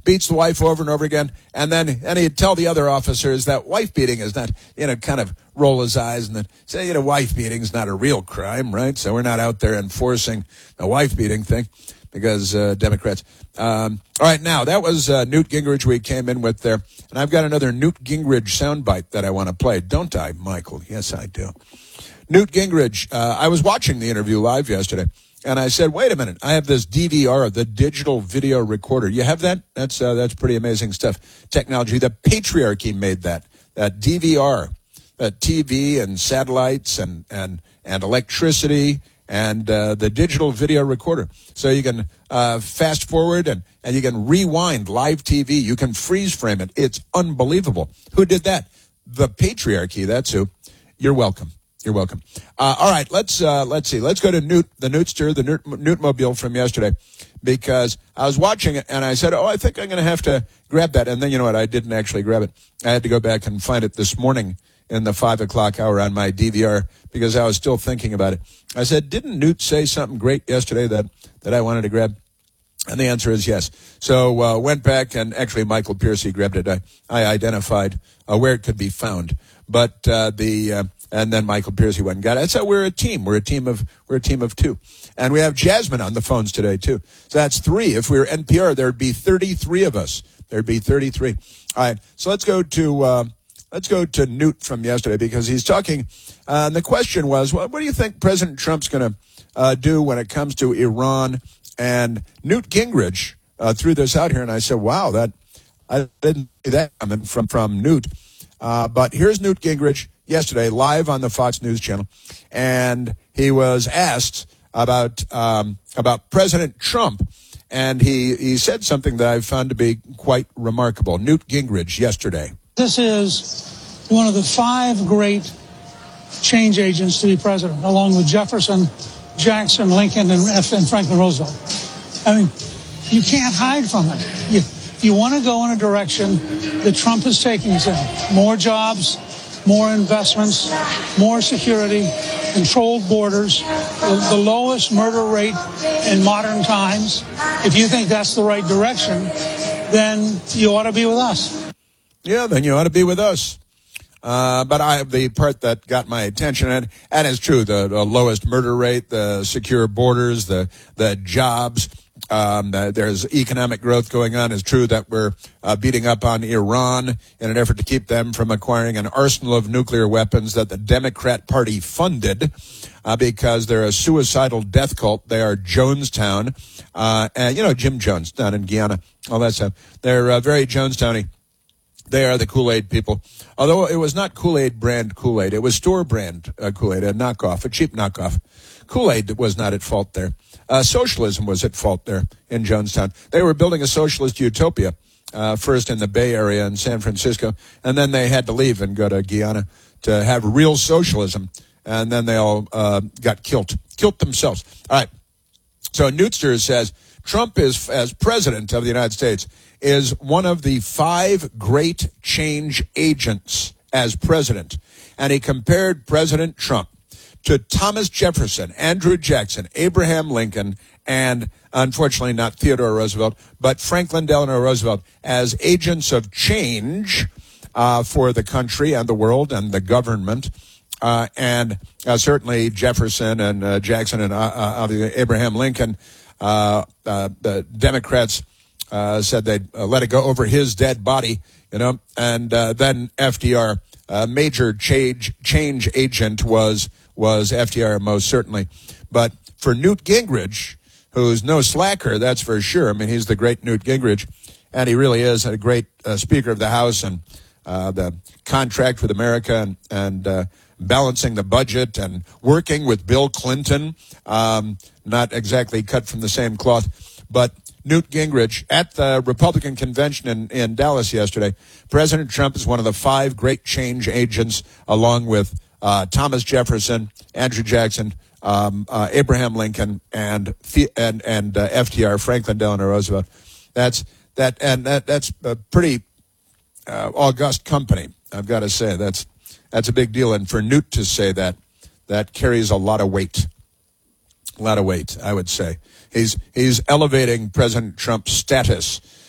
beats the wife over and over again, and he'd tell the other officers that wife beating is not, kind of roll his eyes and then say, wife beating is not a real crime, right? So we're not out there enforcing the wife beating thing because Democrats. All right, now that was Newt Gingrich we came in with there, and I've got another Newt Gingrich soundbite that I want to play, don't I, Michael? Yes, I do. Newt Gingrich. I was watching the interview live yesterday. And I said, wait a minute, I have this DVR, the digital video recorder. You have that? That's pretty amazing stuff. Technology. The patriarchy made that DVR, TV and satellites and electricity and the digital video recorder. So you can fast forward and you can rewind live TV. You can freeze frame it. It's unbelievable. Who did that? The patriarchy. That's who. You're welcome. You're welcome. All right, let's see. Let's go to Newt, the Newtster, the Newtmobile from yesterday, because I was watching it and I said, I think I'm going to have to grab that. And then you know what? I didn't actually grab it. I had to go back and find it this morning in the 5 o'clock hour on my DVR because I was still thinking about it. I said, didn't Newt say something great yesterday that I wanted to grab? And the answer is yes. So went back and actually Michael Piercy grabbed it. I identified where it could be found, but and then Michael Piercy went and got it. So we're a team. We're a team of two. And we have Jasmine on the phones today, too. So that's 3. If we were NPR, there'd be 33 of us. There'd be 33. All right. So let's go to Newt from yesterday because he's talking. And the question was, what do you think President Trump's going to do when it comes to Iran? And Newt Gingrich threw this out here, and I said, wow, I didn't see that coming from Newt. But here's Newt Gingrich yesterday, live on the Fox News channel, and he was asked about President Trump, and he said something that I found to be quite remarkable. Newt Gingrich yesterday. This is one of the 5 great change agents to be president, along with Jefferson, Jackson, Lincoln, and Franklin Roosevelt. I mean, you can't hide from it. You want to go in a direction that Trump is taking us in. More jobs, more investments, more security, controlled borders, the lowest murder rate in modern times. If you think that's the right direction, then you ought to be with us. Yeah, then you ought to be with us. But the part that got my attention, and it's true, the lowest murder rate, the secure borders, the jobs, there's economic growth going on. It's true that we're beating up on Iran in an effort to keep them from acquiring an arsenal of nuclear weapons that the Democrat Party funded because they're a suicidal death cult. They are Jonestown, and Jim Jones down in Guyana, all that stuff. They're very Jonestowny. They are the Kool-Aid people. Although it was not Kool-Aid brand Kool-Aid. It was store brand Kool-Aid, a knockoff, a cheap knockoff. Kool-Aid was not at fault there. Socialism was at fault there in Jonestown. They were building a socialist utopia, first in the Bay Area in San Francisco, and then they had to leave and go to Guyana to have real socialism, and then they all got killed themselves. All right. So Newtster says Trump is, as president of the United States, is one of the 5 great change agents as president. And he compared President Trump to Thomas Jefferson, Andrew Jackson, Abraham Lincoln, and unfortunately not Theodore Roosevelt, but Franklin Delano Roosevelt as agents of change for the country and the world and the government. And certainly Jefferson and Jackson and Abraham Lincoln, the Democrats said they'd let it go over his dead body, and then FDR, major change agent was FDR most certainly. But for Newt Gingrich, who's no slacker, that's for sure. I mean, he's the great Newt Gingrich, and he really is a great Speaker of the House, and the contract with America and balancing the budget and working with Bill Clinton, not exactly cut from the same cloth, but Newt Gingrich at the Republican convention in Dallas yesterday. President Trump is one of the 5 great change agents, along with Thomas Jefferson, Andrew Jackson, Abraham Lincoln, and FDR, Franklin Delano Roosevelt. That's a pretty august company, I've got to say. That's a big deal, and for Newt to say that carries a lot of weight. A lot of weight, I would say. He's elevating President Trump's status